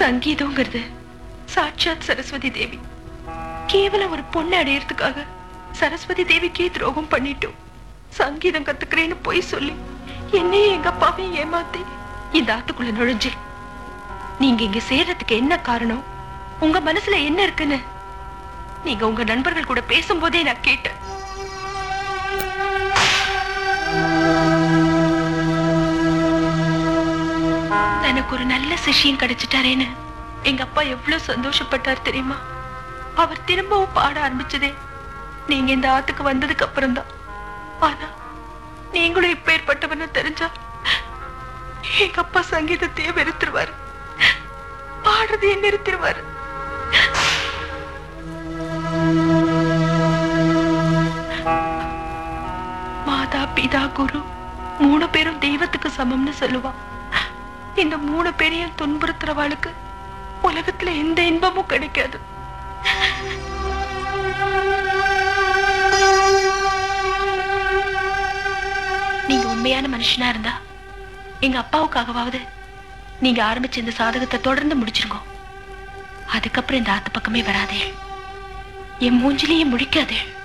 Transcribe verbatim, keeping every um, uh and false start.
சங்கீதங்கிறது சாட்சாத் சரஸ்வதி தேவி. கேவலம் ஒரு பொண்ணை அடையறதுக்காக சரஸ்வதி தேவிக்கே துரோகம் பண்ணிட்டோம். சங்கீதம் கத்துக்கிறேன்னு போய் சொல்லி என்னையும் எங்க அப்பாவையும் ஏமாத்தி இந்த ஆத்துக்குள்ள நுழைஞ்சு நீங்க இங்க சேர்றதுக்கு என்ன காரணம், உங்க மனசுல என்ன இருக்குன்னு நீங்க உங்க நண்பர்கள் கூட பேசும்போதே நான் கேட்டேன். எனக்கு ஒரு நல்ல சிஷ்யன் கிடைச்சிட்டாரேன்னு எங்க அப்பா எவ்வளவு சந்தோஷப்பட்டார் தெரியுமா? அவர் திரும்பவும் பாட ஆரம்பிச்சதே நீங்க இந்த ஆத்துக்கு வந்ததுக்கு அப்புறம் தான். ஆனா நீங்களும் இப்ப ஏற்பட்டவன்னு தெரிஞ்சா எங்க அப்பா சங்கீதத்தையே வெறுத்துருவாரு, பாடுறதையே நிறுத்திடுவாரு. மாதா பிதா குரு மூணு பேரும் தெய்வத்துக்கு சமம்னு சொல்லுவா. இந்த மூணு பேரையும் துன்புறுத்துறவாளுக்கு உலகத்துல எந்த இன்பமும் கிடைக்காது. நீங்க உண்மையான மனுஷனா இருந்தா எங்க அப்பாவுக்காகவாவது நீங்க ஆரம்பிச்ச இந்த சாதகத்தை தொடர்ந்து முடிச்சிருங்க. அதுக்கப்புறம் இந்த ஆத்து பக்கமே வராதே, என் மூஞ்சிலேயே முடிக்காதே.